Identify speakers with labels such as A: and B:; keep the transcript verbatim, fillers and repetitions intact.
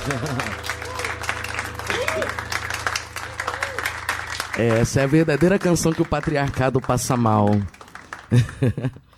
A: Essa é a verdadeira canção que o patriarcado passa mal.